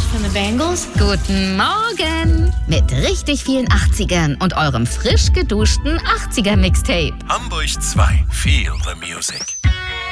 from the Bangles. Guten Morgen! Mit richtig vielen 80ern und eurem frisch geduschten 80er-Mixtape. Hamburg 2. Feel the Music.